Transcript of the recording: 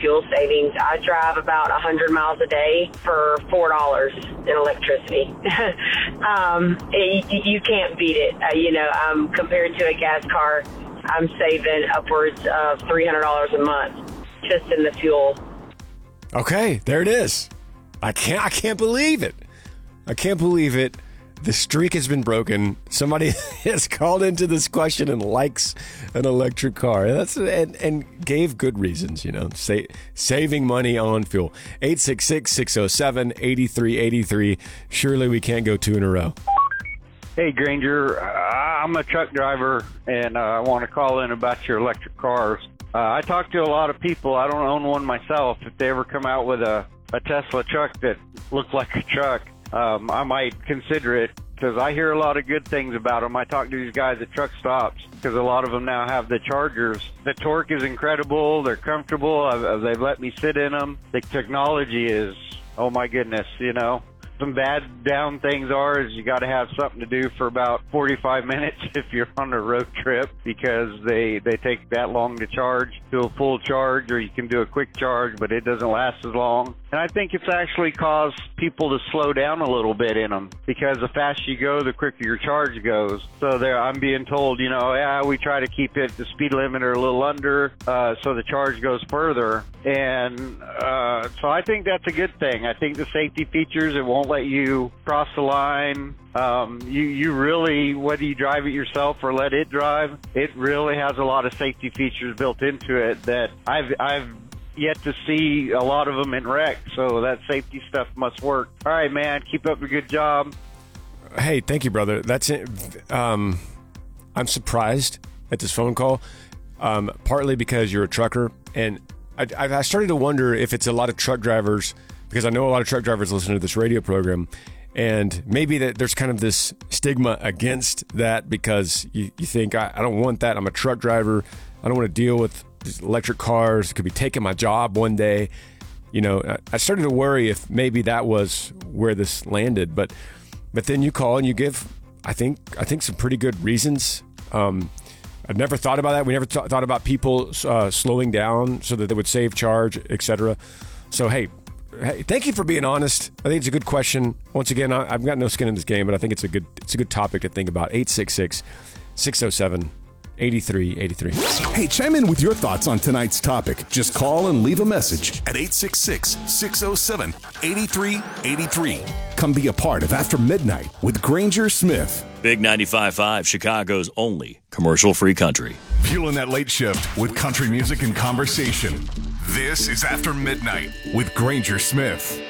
fuel savings. I drive about 100 miles a day for $4 in electricity. You can't beat it. Compared to a gas car, I'm saving upwards of $300 a month just in the fuel. Okay, there it is. I can't believe it. I can't believe it. The streak has been broken. Somebody has called into this question and likes an electric car. And gave good reasons, saving money on fuel. 866-607-8383. Surely we can't go two in a row. Hey, Granger. I'm a truck driver, and I want to call in about your electric cars. I talk to a lot of people. I don't own one myself. If they ever come out with a Tesla truck that looks like a truck, I might consider it because I hear a lot of good things about them. I talk to these guys at truck stops because a lot of them now have the chargers. The torque is incredible. They're comfortable. They've let me sit in them. The technology is, oh my goodness, Some bad down things is you got to have something to do for about 45 minutes if you're on a road trip because they take that long to charge. Do a full charge, or you can do a quick charge, but it doesn't last as long. And I think it's actually caused people to slow down a little bit in them because the faster you go, the quicker your charge goes. So I'm being told, we try to keep it the speed limit or a little under so the charge goes further. And so I think that's a good thing. I think the safety features, it won't let you cross the line. You really, whether you drive it yourself or let it drive, it really has a lot of safety features built into it that I've yet to see a lot of them in wreck. So that safety stuff must work. All right, man, keep up a good job. Hey, thank you, brother. That's it. I'm surprised at this phone call, partly because you're a trucker, and I started to wonder if it's a lot of truck drivers, because I know a lot of truck drivers listen to this radio program, and maybe that there's kind of this stigma against that because you think, I don't want that. I'm a truck driver. I don't want to deal with these electric cars. It could be taking my job one day. I started to worry if maybe that was where this landed, but then you call and you give, I think some pretty good reasons. I've never thought about that. We never thought about people slowing down so that they would save charge, etc. So, hey, thank you for being honest. I think it's a good question. Once again, I've got no skin in this game, but I think it's a good topic to think about. 866-607-8383. Hey, chime in with your thoughts on tonight's topic. Just call and leave a message at 866-607-8383. Come be a part of After Midnight with Granger Smith. Big 95.5, Chicago's only commercial-free country. Fueling that late shift with country music and conversation. This is After Midnight with Granger Smith.